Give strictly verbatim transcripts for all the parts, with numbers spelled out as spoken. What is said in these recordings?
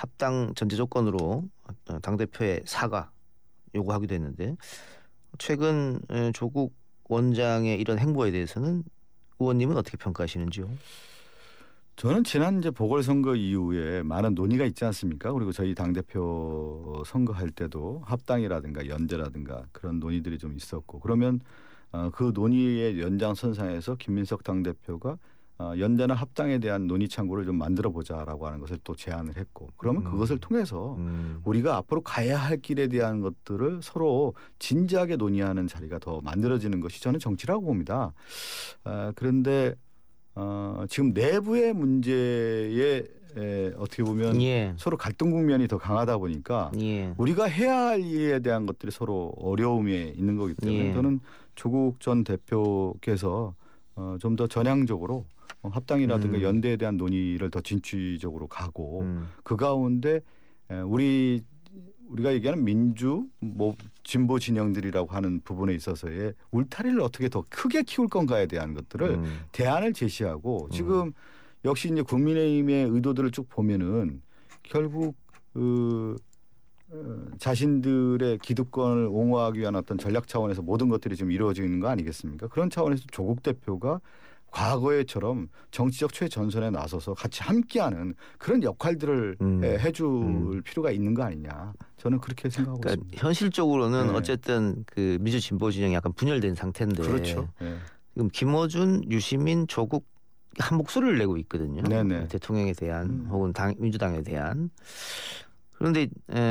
합당 전제 조건으로 당 대표의 사과 요구하기도 했는데 최근 조국 원장의 이런 행보에 대해서는 의원님은 어떻게 평가하시는지요? 저는 지난 이제 보궐선거 이후에 많은 논의가 있지 않습니까? 그리고 저희 당대표 선거할 때도 합당이라든가 연대라든가 그런 논의들이 좀 있었고 그러면 어, 그 논의의 연장선상에서 김민석 당대표가 어, 연대나 합당에 대한 논의 창구를 좀 만들어 보자라고 하는 것을 또 제안을 했고 그러면 음. 그것을 통해서 음. 우리가 앞으로 가야 할 길에 대한 것들을 서로 진지하게 논의하는 자리가 더 만들어지는 것이 저는 정치라고 봅니다. 어, 그런데 어, 지금 내부의 문제에 에, 어떻게 보면 예. 서로 갈등 국면이 더 강하다 보니까 예. 우리가 해야 할 일에 대한 것들이 서로 어려움에 있는 거기 때문에 예. 저는 조국 전 대표께서 어, 좀 더 전향적으로 어, 합당이라든가 음. 연대에 대한 논의를 더 진취적으로 가고 음. 그 가운데 에, 우리 우리가 얘기하는 민주 뭐 진보 진영들이라고 하는 부분에 있어서의 울타리를 어떻게 더 크게 키울 건가에 대한 것들을 음. 대안을 제시하고 음. 지금 역시 이제 국민의힘의 의도들을 쭉 보면은 결국 그 어, 자신들의 기득권을 옹호하기 위한 어떤 전략 차원에서 모든 것들이 지금 이루어지는 거 아니겠습니까? 그런 차원에서 조국 대표가 과거에처럼 정치적 최전선에 나서서 같이 함께하는 그런 역할들을 음. 해줄 음. 필요가 있는 거 아니냐. 저는 그렇게 생각하고 그러니까 있습니다. 현실적으로는 네. 어쨌든 그 민주 진보 진영이 약간 분열된 상태인데 그렇죠. 네. 지금 김어준, 유시민, 조국 한 목소리를 내고 있거든요. 네네. 대통령에 대한 음. 혹은 당, 민주당에 대한. 그런데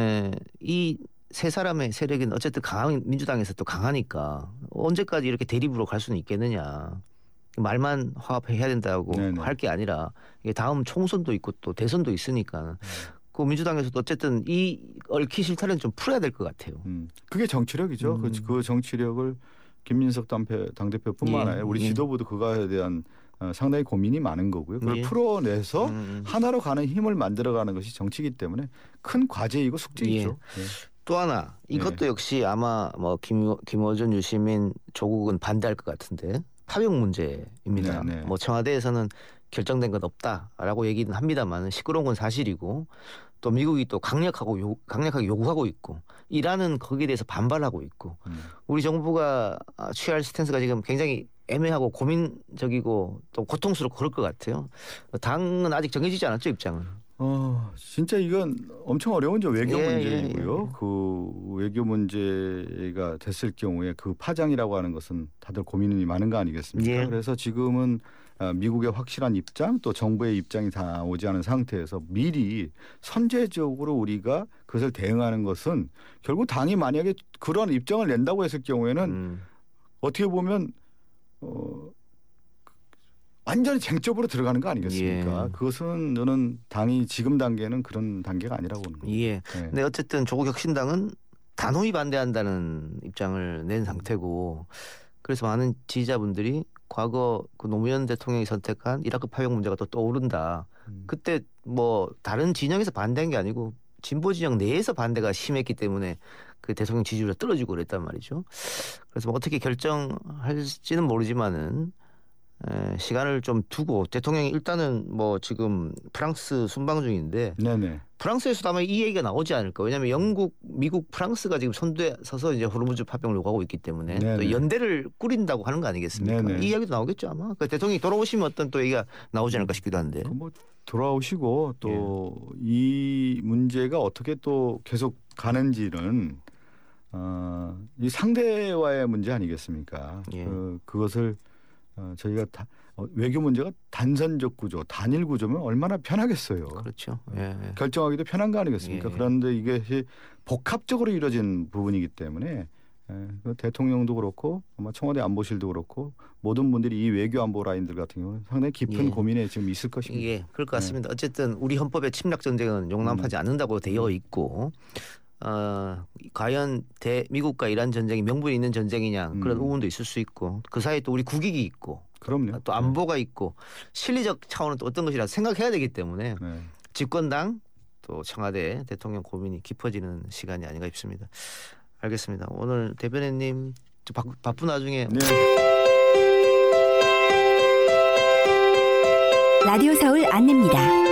이 세 사람의 세력은 어쨌든 강한 민주당에서 또 강하니까 언제까지 이렇게 대립으로 갈 수는 있겠느냐. 말만 화합해야 된다고 할 게 아니라 이게 다음 총선도 있고 또 대선도 있으니까 음. 그 민주당에서도 어쨌든 이 얽힌 실타래는 좀 풀어야 될 것 같아요. 음. 그게 정치력이죠. 음. 그 정치력을 김민석 당대표뿐만 아니라 예. 우리 예. 지도부도 그거에 대한 상당히 고민이 많은 거고요. 그걸 예. 풀어내서 음. 하나로 가는 힘을 만들어가는 것이 정치이기 때문에 큰 과제이고 숙제이죠. 예. 예. 또 하나 이것도 예. 역시 아마 뭐 김, 김어준, 유시민, 조국은 반대할 것 같은데 파병 문제입니다. 네, 네. 뭐 청와대에서는 결정된 것 없다라고 얘기는 합니다만 시끄러운 건 사실이고 또 미국이 또 강력하고 요, 강력하게 요구하고 있고 이란은 거기에 대해서 반발하고 있고 음. 우리 정부가 취할 스탠스가 지금 굉장히 애매하고 고민적이고 또 고통스럽고 그럴 것 같아요. 당은 아직 정해지지 않았죠, 입장은. 어, 진짜 이건 엄청 어려운 저 외교 예, 문제이고요. 예, 예. 그 외교 문제가 됐을 경우에 그 파장이라고 하는 것은 다들 고민이 많은 거 아니겠습니까? 예. 그래서 지금은 미국의 확실한 입장 또 정부의 입장이 다 오지 않은 상태에서 미리 선제적으로 우리가 그것을 대응하는 것은 결국 당이 만약에 그런 입장을 낸다고 했을 경우에는 음. 어떻게 보면 어, 완전히 쟁점으로 들어가는 거 아니겠습니까? 예. 그것은 저는 당이 지금 단계는 그런 단계가 아니라고 보는 거예요. 예. 네. 근데 어쨌든 조국 혁신당은 단호히 반대한다는 입장을 낸 상태고 그래서 많은 지지자분들이 과거 그 노무현 대통령이 선택한 이라크 파병 문제가 또 떠오른다. 음. 그때 뭐 다른 진영에서 반대한 게 아니고 진보 진영 내에서 반대가 심했기 때문에 그 대통령 지지율이 떨어지고 그랬단 말이죠. 그래서 뭐 어떻게 결정할지는 모르지만은 에, 시간을 좀 두고 대통령이 일단은 뭐 지금 프랑스 순방 중인데 네네. 프랑스에서도 아마 이 얘기가 나오지 않을까. 왜냐하면 영국, 미국, 프랑스가 지금 선두에 서서 이제 호르무즈 파병을 요구하고 있기 때문에 네네. 또 연대를 꾸린다고 하는 거 아니겠습니까? 네네. 이 이야기도 나오겠죠 아마. 그러니까 대통령이 돌아오시면 어떤 또 얘기가 나오지 않을까 싶기도 한데. 그 뭐 돌아오시고 또 이 예. 문제가 어떻게 또 계속 가는지는 어, 이 상대와의 문제 아니겠습니까? 예. 그, 그것을 어, 저희가 다, 어, 외교 문제가 단선적 구조, 단일 구조면 얼마나 편하겠어요. 그렇죠. 예, 예. 결정하기도 편한 거 아니겠습니까? 예, 예. 그런데 이게 복합적으로 이루어진 부분이기 때문에 예, 대통령도 그렇고 아마 청와대 안보실도 그렇고 모든 분들이 이 외교 안보 라인들 같은 경우는 상당히 깊은 예. 고민에 지금 있을 것입니다. 예, 그럴 것 같습니다. 예. 어쨌든 우리 헌법에 침략 전쟁은 용납하지 음. 않는다고 되어 있고 어, 과연 대 미국과 이란 전쟁이 명분이 있는 전쟁이냐 그런 음. 의문도 있을 수 있고 그 사이에 또 우리 국익이 있고 그럼요. 또 안보가 네. 있고 실리적 차원은 또 어떤 것이라 생각해야 되기 때문에 네. 집권당 또 청와대 대통령 고민이 깊어지는 시간이 아닌가 싶습니다. 알겠습니다. 오늘 대변인님 바, 바쁜 와중에 네. 라디오 서울 안내입니다.